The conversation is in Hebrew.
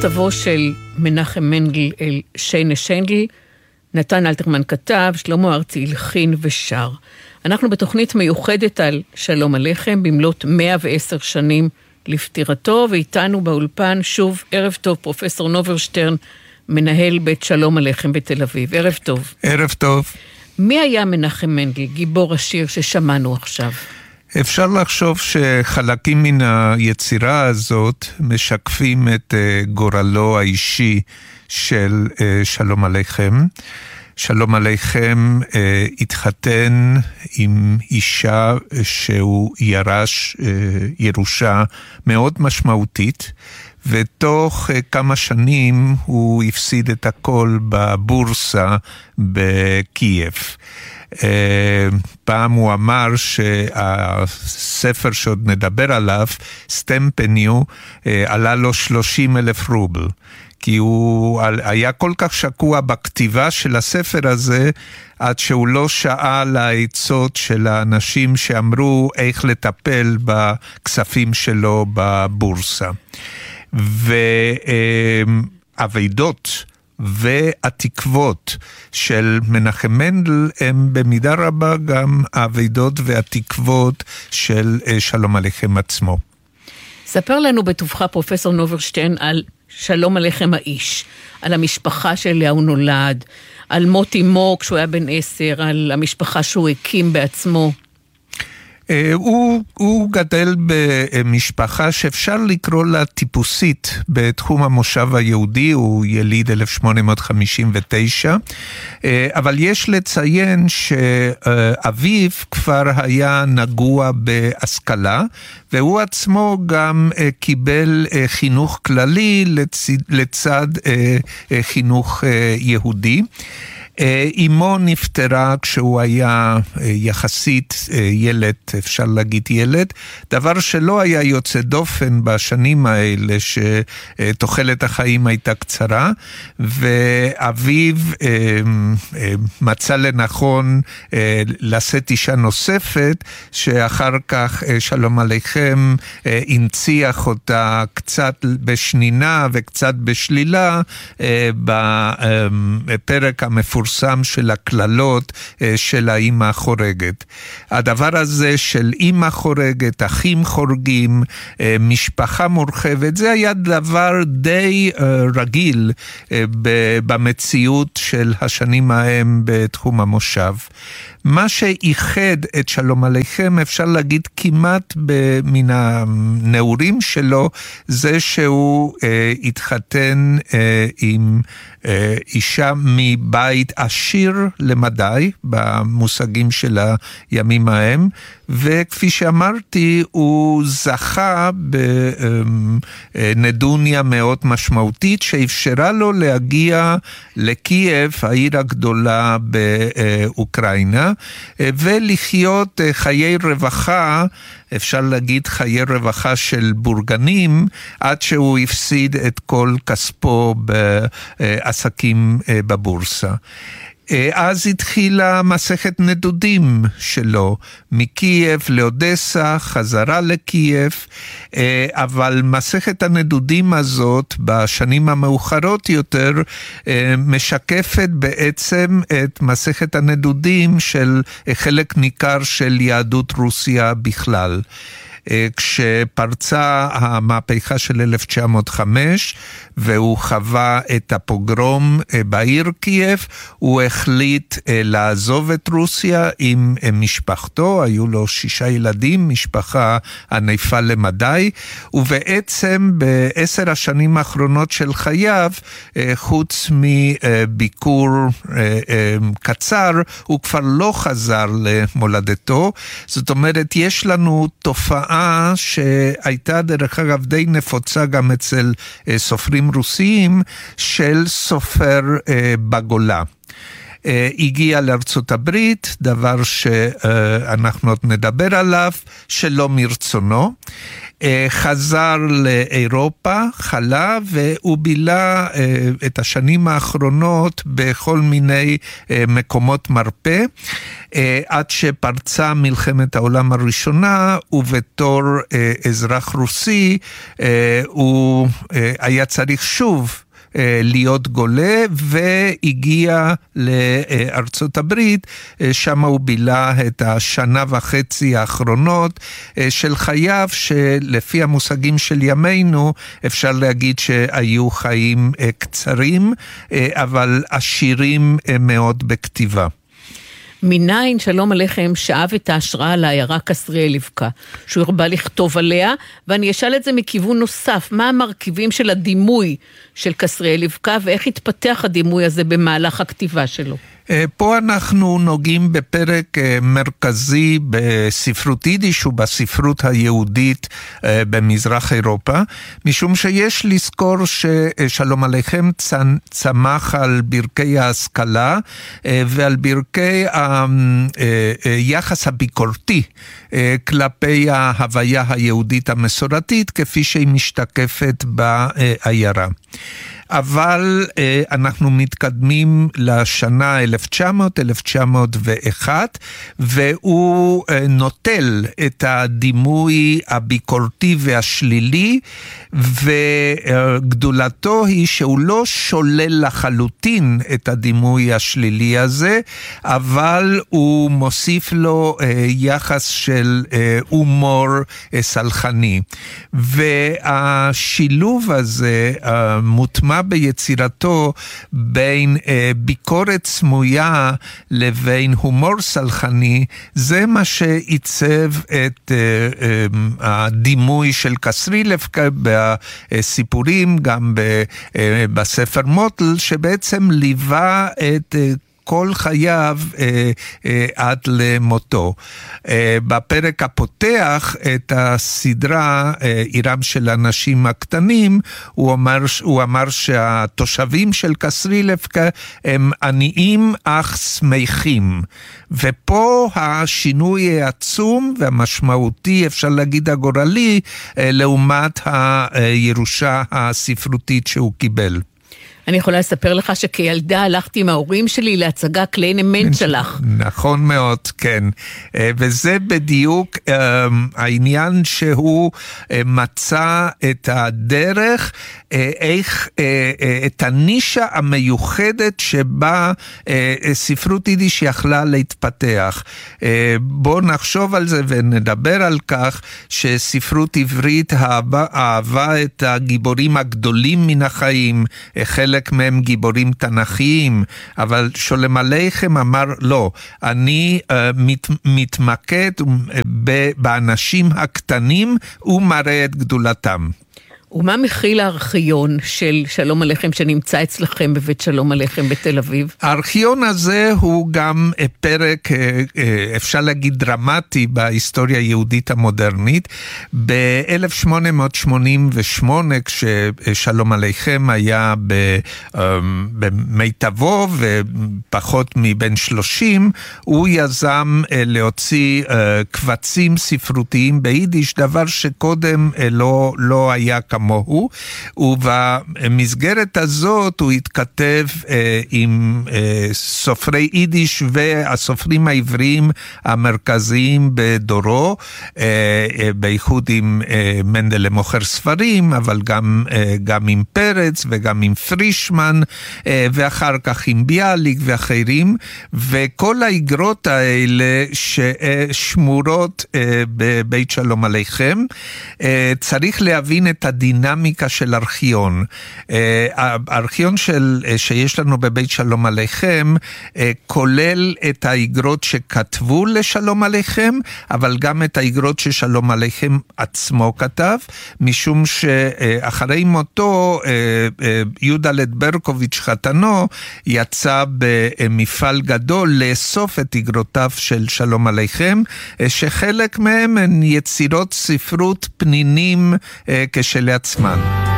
מכתבו של מנחם מנדל אל שיינה שיינדל, נתן אלתרמן כתב, שלמה ארצי הלחין ושר. אנחנו בתוכנית מיוחדת על שלום עליכם, במלאת 110 שנים לפטירתו, ואיתנו באולפן שוב, ערב טוב, פרופסור נוברשטרן, מנהל בית שלום עליכם בתל אביב. ערב טוב. ערב טוב. מי היה מנחם מנדל, גיבור השיר ששמענו עכשיו? אפשר לחשוב שחלקים מן היצירה הזאת משקפים את גורלו האישי של שלום עליכם. שלום עליכם התחתן עם אישה שהוא ירש ירושה מאוד משמעותית, ותוך כמה שנים הוא הפסיד את הכל בבורסה בקייב. פעם הוא אמר שהספר שעוד נדבר עליו, סטמפניו, עלה לו 30,000 רובל. כי הוא היה כל כך שקוע בכתיבה של הספר הזה, עד שהוא לא שאל העצות של האנשים שאמרו איך לטפל בכספים שלו בבורסה. והעבודות והתקוות של מנחם מנדל הם במידה רבה גם העבודות והתקוות של שלום עליכם עצמו. ספר לנו בטובך פרופסור נוברשטיין על שלום עליכם האיש, על המשפחה שאליה הוא נולד, על מות אמו כשהוא היה בן 10, על המשפחה שהוא הקים בעצמו. הוא גדל במשפחה שאפשר לקרוא לה טיפוסית בתחום המושב היהודי, הוא יליד 1859, אבל יש לציין שאביו כבר היה נגוע בהשכלה, והוא עצמו גם קיבל חינוך כללי לצד חינוך יהודי. אמו נפטרה כשהוא היה יחסית ילד, אפשר להגיד ילד, דבר שלא היה יוצא דופן בשנים האלה שתוחלת החיים הייתה קצרה, ואביו מצא לנכון לשאת אישה נוספת, שאחר כך שלום עליכם הנציח אותה קצת בשנינה וקצת בשלילה בפרק המפורסם של הכללות של האמא החורגת. הדבר הזה של אמא חורגת, אחים חורגים, משפחה מורחבת, זה היה דבר די רגיל במציאות של השנים ההם בתחום המושב. מה שאיחד את שלום עליכם, אפשר להגיד כמעט מן הנעורים שלו, זה שהוא התחתן עם אישה מבית עשיר למדי, במושגים של הימים ההם, וכפי שאמרתי, הוא זכה בנדוניה מאוד משמעותית, שאפשרה לו להגיע לקייב, העיר הגדולה באוקראינה, ולחיות חיי רווחה, אפשר להגיד חיי רווחה של בורגנים, עד שהוא הפסיד את כל כספו בעסקים בבורסה. אז התחילה מסכת נדודים שלו, מקייב לאודסה, חזרה לקייב, אבל מסכת הנדודים הזאת בשנים המאוחרות יותר משקפת בעצם את מסכת הנדודים של חלק ניכר של יהדות רוסיה בכלל. כשפרצה המהפכה של 1905 והוא חווה את הפוגרום בעיר קייב, הוא החליט לעזוב את רוסיה עם משפחתו, היו לו 6 ילדים, משפחה ענפה למדי, ובעצם ב10 השנים האחרונות של חייו, חוץ מביקור קצר, הוא כבר לא חזר למולדתו. זאת אומרת, יש לנו תופעה שהייתה דרך אגב די נפוצה גם אצל סופרים רוסיים, של סופר בגולה. הגיע לארצות הברית, דבר שאנחנו עוד נדבר עליו, שלא מרצונו. חזר לאירופה, חלה, והוא בילה את השנים האחרונות בכל מיני מקומות מרפא, עד שפרצה מלחמת העולם הראשונה, ובתור אזרח רוסי הוא היה צריך שוב להיות גולה, והגיע לארצות הברית, שם הוא בילה את השנה וחצי האחרונות של חייו, שלפי המושגים של ימינו אפשר להגיד שהיו חיים קצרים, אבל עשירים מאוד בכתיבה. מניין שלום עליכם שאב את ההשראה לעיירה כסריאל לבקה, שהוא הרבה לכתוב עליה, ואני אשאל את זה מכיוון נוסף, מה המרכיבים של הדימוי של כסריאל לבקה, ואיך התפתח הדימוי הזה במהלך הכתיבה שלו? פה אנחנו נוגעים בפרק מרכזי בספרות יידיש ובספרות היהודית במזרח אירופה, משום שיש לזכור ששלום עליכם צמח על ברכי ההשכלה ועל ברכי היחס הביקורתי כלפי ההוויה היהודית המסורתית כפי שהיא משתקפת בעיירה. אבל אנחנו מתקדמים לשנה 1901, והוא נוטל את הדימוי הביקורתי והשלילי, וגדולתו היא שהוא לא שולל לחלוטין את הדימוי השלילי הזה, אבל הוא מוסיף לו יחס של הומור סלחני. והשילוב הזה מוטמע ביצירתו בין ביקורת סמויה לבין הומור סלחני, זה מה שעיצב את הדימוי של כסריאל-לבקה בסיפורים, גם בספר מוטל, שבעצם ליווה את כל חייו עד למותו. בפרק הפותח את הסדרה עירם של האנשים הקטנים, הוא אמר שהתושבים של כסריאל-לבקה הם עניים אך שמחים. ופה השינוי העצום והמשמעותי, אפשר להגיד הגורלי, לעומת הירושה הספרותית שהוא קיבל. אני יכולה לספר לך שכילדה הלכתי עם ההורים שלי להצגה קליין מנצ'לח. נכון מאוד, כן. וזה בדיוק העניין שהוא מצא את הדרך, איך, את הנישה המיוחדת שבה ספרות יידיש יכלה להתפתח. בואו נחשוב על זה ונדבר על כך שספרות עברית אהבה את הגיבורים הגדולים מן החיים, חלק מהם גיבורים תנכיים, אבל שולם עליכם אמר לא, אני מתמקד באנשים הקטנים ומראה את גדולתם. ומה מכיל הארכיון של שלום עליכם שנמצא אצלכם בבית שלום עליכם בתל אביב? הארכיון הזה הוא גם פרק, אפשר להגיד דרמטי בהיסטוריה היהודית המודרנית. ב-1888, כששלום עליכם היה במיטבו ופחות מבין 30, הוא יזם להוציא קבצים ספרותיים ביידיש, דבר שקודם לא היה כמוהו, ובמסגרת הזאת הוא התכתב עם סופרי יידיש והסופרים העבריים המרכזיים בדורו, בייחוד עם מנדל למוכר ספרים, אבל גם עם פרץ וגם עם פרישמן, ואחר כך עם ביאליק ואחרים, וכל האגרות האלה ששמורות בבית שלום עליכם, צריך להבין את הדינמיקה של ארכיון. הארכיון שיש לנו בבית שלום עליכם כולל את האגרות שכתבו לשלום עליכם, אבל גם את האגרות ששלום עליכם עצמו כתב, משום שאחרי מותו יהודה ברקוביץ' חתנו יצא במפעל גדול לאסוף את אגרותיו של שלום עליכם, שחלק מהם הן יצירות ספרות פנינים כשלעצמן.